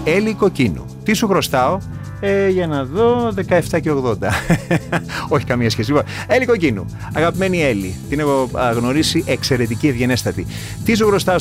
Έλλη Κοκκίνου. Τι σου χρωστάω? Για να δω, 17 και 80. Όχι καμία σχέση. Έλλη Κοκκίνου. Αγαπημένη Έλλη. Την έχω γνωρίσει, εξαιρετική, ευγενέστατη. Τι σου χρωστάω